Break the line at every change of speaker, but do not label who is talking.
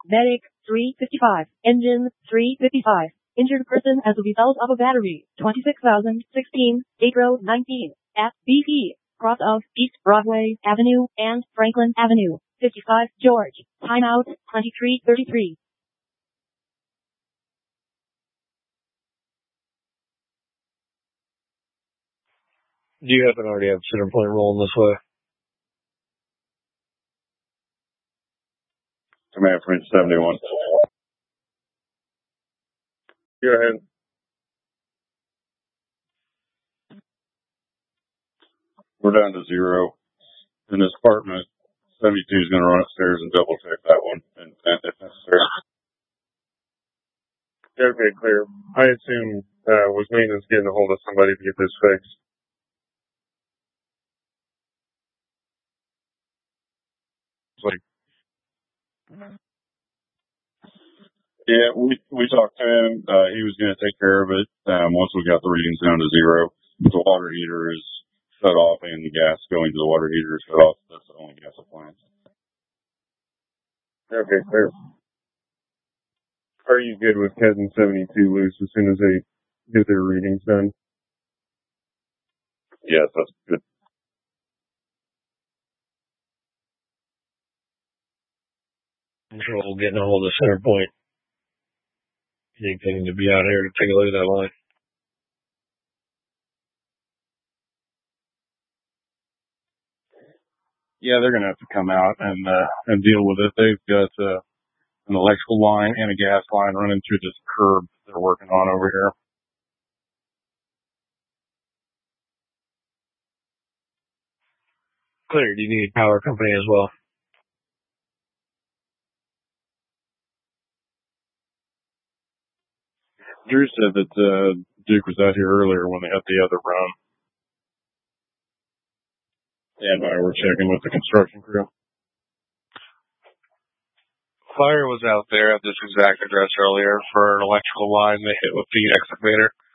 Medic 355. Engine 355. Injured person as a result of a battery. 26,016. State Road 19. At BP. Cross of East Broadway Avenue and Franklin Avenue. 55 George. Timeout 23:33.
Do you happen to already have center point rolling this way?
Command French 71. Go ahead. We're down to 0. In this apartment, 72 is going to run upstairs and double check that one, and if necessary.
Okay, clear. I assume was maintenance getting a hold of somebody to get this fixed.
Yeah, we talked to him. He was going to take care of it once we got the readings down to 0. The water heater is shut off and the gas going to the water heater is shut off. That's the only gas appliance.
Okay, clear. Are you good with Kevin 72 loose as soon as they get their readings done?
Yes, that's good.
Control getting a hold of center point. Anything to be out here to take a look at that line?
Yeah, they're going to have to come out and deal with it. They've got an electrical line and a gas line running through this curb they're working on over here.
Clear. Do you need power company as well?
Drew said that Duke was out here earlier when they had the other run. And we're checking with the construction crew.
Fire was out there at this exact address earlier for an electrical line they hit with the excavator.